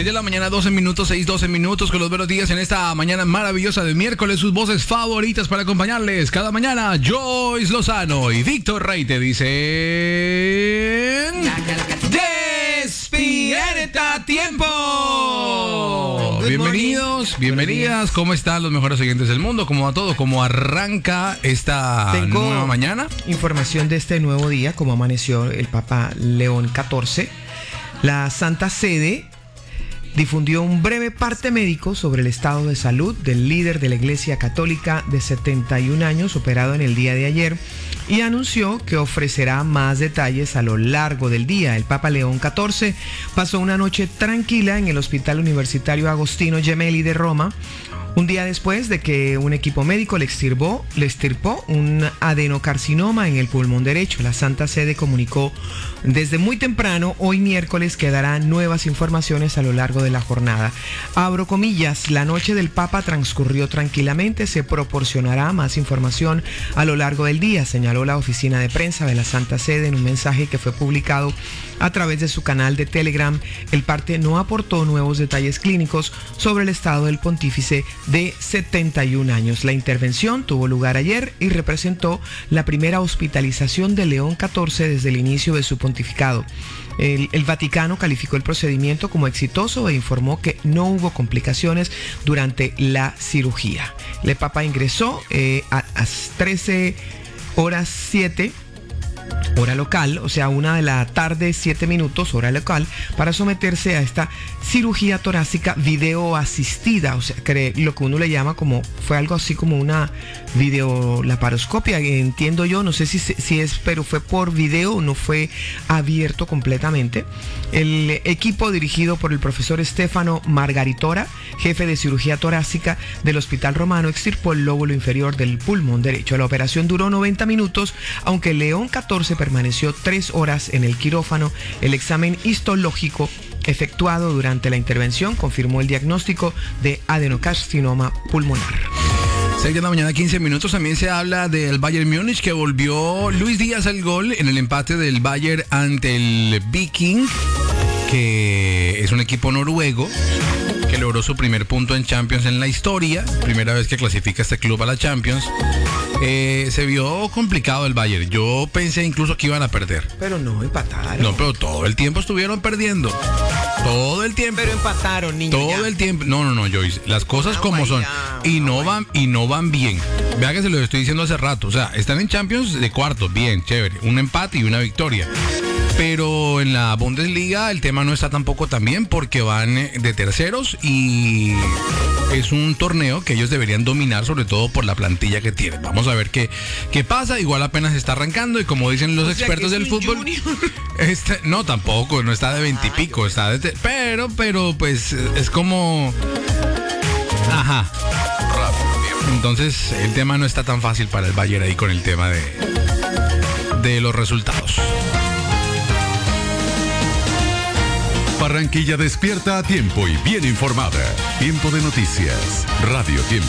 6 de la mañana, 12 minutos, 6:12 minutos, con los buenos días en esta mañana maravillosa de miércoles. Sus voces favoritas para acompañarles cada mañana, Joyce Lozano y Víctor Rey te dicen... ¡Despierta a tiempo! Bienvenidos, bienvenidas. ¿Cómo están los mejores oyentes del mundo? ¿Cómo va todo? ¿Cómo arranca esta nueva mañana? Información de este nuevo día, como amaneció el Papa León XIV. La Santa Sede difundió un breve parte médico sobre el estado de salud del líder de la Iglesia Católica de 71 años, operado en el día de ayer, y anunció que ofrecerá más detalles a lo largo del día. El Papa León XIV pasó una noche tranquila en el Hospital Universitario Agostino Gemelli de Roma, un día después de que un equipo médico le extirpó un adenocarcinoma en el pulmón derecho. La Santa Sede comunicó desde muy temprano, hoy miércoles, que dará nuevas informaciones a lo largo de la jornada. Abro comillas, la noche del Papa transcurrió tranquilamente, se proporcionará más información a lo largo del día, señaló la oficina de prensa de la Santa Sede en un mensaje que fue publicado a través de su canal de Telegram. El parte no aportó nuevos detalles clínicos sobre el estado del pontífice de 71 años. La intervención tuvo lugar ayer y representó la primera hospitalización de León XIV desde el inicio de su pontificado. El Vaticano calificó el procedimiento como exitoso e informó que no hubo complicaciones durante la cirugía. El Papa ingresó a las 13:07 hora local, o sea, 1 de la tarde, 7 minutos, hora local, para someterse a esta cirugía torácica video asistida, o sea, lo que uno le llama como, fue algo así como una videolaparoscopia, entiendo yo, no sé si es, pero fue por video, no fue abierto completamente. El equipo dirigido por el profesor Stefano Margaritora, jefe de cirugía torácica del Hospital Romano, extirpó el lóbulo inferior del pulmón derecho. La operación duró 90 minutos, aunque León XIV permaneció 3 horas en el quirófano. El examen histológico efectuado durante la intervención confirmó el diagnóstico de adenocarcinoma pulmonar. 6 de la mañana, 15 minutos. También se habla del Bayern Múnich, que volvió Luis Díaz al gol en el empate del Bayern ante el Viking, que es un equipo noruego que logró su primer punto en Champions en la historia. Primera vez que clasifica este club a la Champions. Se vio complicado el Bayern. Yo pensé incluso que iban a perder. Pero no, empataron. No, pero todo el tiempo estuvieron perdiendo. Todo el tiempo. Pero empataron, niño. Todo el tiempo. No, Joyce. Las cosas como son. Y no van bien. Vea que se lo estoy diciendo hace rato. O sea, están en Champions de cuartos. Bien, chévere. Un empate y una victoria. Pero en la Bundesliga el tema no está tampoco tan bien, porque van de terceros y es un torneo que ellos deberían dominar, sobre todo por la plantilla que tienen. Vamos a ver qué pasa. Igual apenas está arrancando y, como dicen los expertos del fútbol, no, tampoco, no está de 20 y pico, está pero pues es como ajá. Entonces el tema no está tan fácil para el Bayern ahí con el tema de los resultados. Barranquilla despierta a tiempo y bien informada. Tiempo de noticias. Radio Tiempo.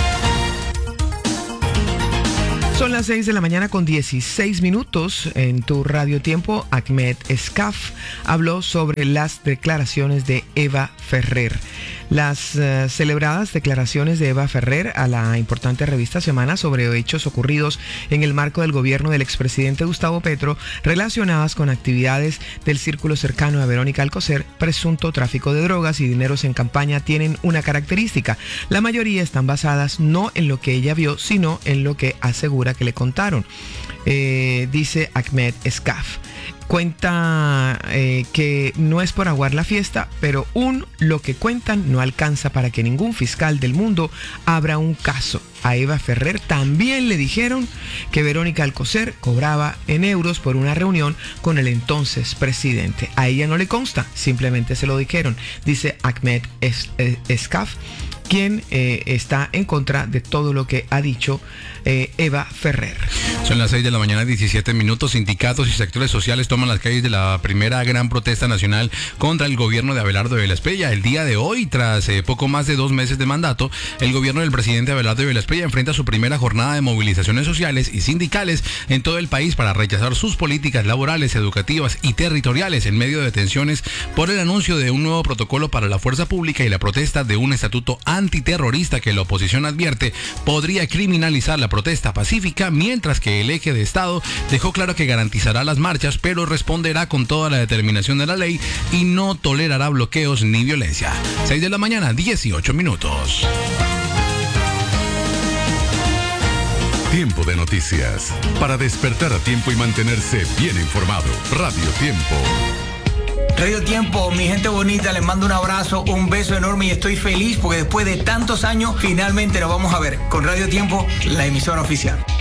Son las 6 de la mañana con 16 minutos. En tu Radio Tiempo, Ahmed Escaf habló sobre las declaraciones de Eva Ferrer. Las celebradas declaraciones de Eva Ferrer a la importante revista Semana sobre hechos ocurridos en el marco del gobierno del expresidente Gustavo Petro, relacionadas con actividades del círculo cercano a Verónica Alcocer, presunto tráfico de drogas y dineros en campaña, tienen una característica: la mayoría están basadas no en lo que ella vio, sino en lo que asegura que le contaron, dice Ahmed Escaf. Cuenta que no es por aguar la fiesta, pero lo que cuentan no alcanza para que ningún fiscal del mundo abra un caso. A Eva Ferrer también le dijeron que Verónica Alcocer cobraba en euros por una reunión con el entonces presidente. A ella no le consta, simplemente se lo dijeron, dice Ahmed Escaf. quien está en contra de todo lo que ha dicho Eva Ferrer. Son las 6 de la mañana, 17 minutos. Sindicatos y sectores sociales toman las calles de la primera gran protesta nacional contra el gobierno de Abelardo Vélez-Prella. El día de hoy, tras poco más de 2 meses de mandato, el gobierno del presidente Abelardo Vélez-Prella enfrenta su primera jornada de movilizaciones sociales y sindicales en todo el país para rechazar sus políticas laborales, educativas y territoriales en medio de tensiones por el anuncio de un nuevo protocolo para la fuerza pública y la protesta de un estatuto antiterrorista que la oposición advierte podría criminalizar la protesta pacífica, mientras que el eje de Estado dejó claro que garantizará las marchas, pero responderá con toda la determinación de la ley y no tolerará bloqueos ni violencia. 6 de la mañana, 18 minutos. Tiempo de noticias. Para despertar a tiempo y mantenerse bien informado. Radio Tiempo. Radio Tiempo, mi gente bonita, les mando un abrazo, un beso enorme y estoy feliz porque después de tantos años finalmente nos vamos a ver con Radio Tiempo, la emisora oficial.